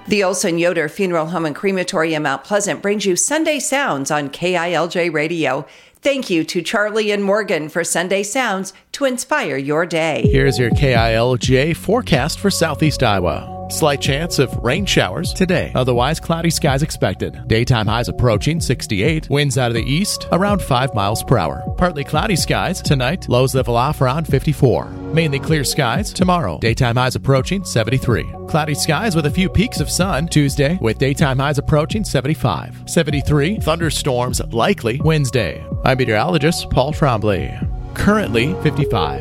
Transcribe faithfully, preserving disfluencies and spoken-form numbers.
The Olson Yoder Funeral Home and Crematorium Mount Pleasant brings you Sunday Sounds on K I L J Radio. Thank you to Charlie and Morgan for Sunday Sounds to inspire your day. Here's your K I L J forecast for Southeast Iowa. Slight chance of rain showers today. Otherwise, cloudy skies expected. Daytime highs approaching sixty-eight. Winds out of the east around five miles per hour. Partly cloudy skies tonight. Lows level off around fifty-four. Mainly clear skies tomorrow. Daytime highs approaching seventy-three. Cloudy skies with a few peaks of sun Tuesday with daytime highs approaching seventy-five. seventy-three. Thunderstorms likely Wednesday. I'm meteorologist Paul Trombley. Currently fifty-five.